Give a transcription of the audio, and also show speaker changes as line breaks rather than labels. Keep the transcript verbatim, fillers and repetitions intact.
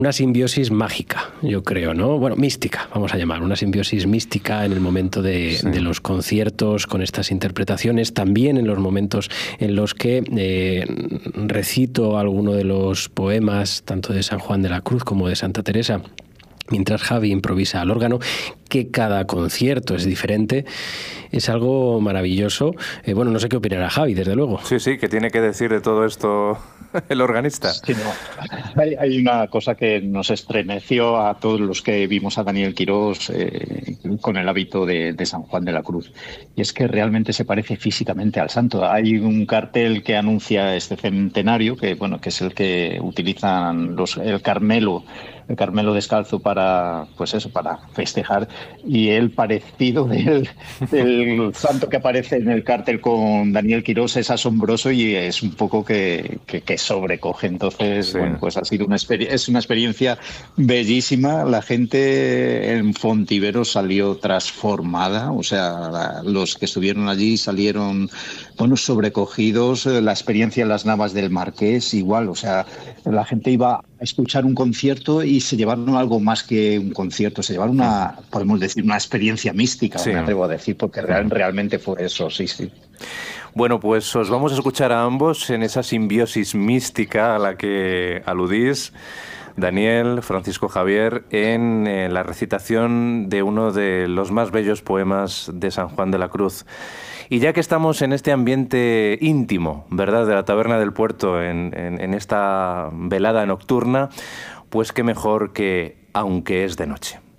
Una simbiosis mágica, yo creo, ¿no? Bueno, mística, vamos a llamar, una simbiosis mística en el momento de, sí. de los conciertos, con estas interpretaciones, también en los momentos en los que eh, recito alguno de los poemas, tanto de San Juan de la Cruz como de Santa Teresa, mientras Javi improvisa al órgano, que cada concierto es diferente, es algo maravilloso. Eh, bueno, no sé qué opinará Javi, desde luego.
Sí, sí, ¿qué tiene que decir de todo esto el organista?
Sí, no. hay, hay una cosa que nos estremeció a todos los que vimos a Daniel Quirós eh, con el hábito de, de San Juan de la Cruz, y es que realmente se parece físicamente al santo. Hay un cartel que anuncia este centenario, que, bueno, que es el que utilizan los, el Carmelo, el Carmelo descalzo para, pues eso, para festejar, y el parecido del, del santo que aparece en el cartel con Daniel Quirós es asombroso y es un poco que, que, que sobrecoge. Entonces, sí. bueno, pues ha sido una experiencia, es una experiencia bellísima. La gente en Fontiveros salió transformada, o sea, los que estuvieron allí salieron, bueno, sobrecogidos. La experiencia en las Navas del Marqués, igual, o sea, la gente iba a escuchar un concierto y se llevaron algo más que un concierto, se llevaron una, podemos decir, una experiencia mística, sí. me atrevo a decir, porque real, realmente fue eso, sí, sí.
Bueno, pues os vamos a escuchar a ambos en esa simbiosis mística a la que aludís, Daniel, Francisco Javier, en eh, la recitación de uno de los más bellos poemas de San Juan de la Cruz. Y ya que estamos en este ambiente íntimo, ¿verdad?, de la Taberna del Puerto, en, en, en esta velada nocturna, pues qué mejor que Aunque es de noche.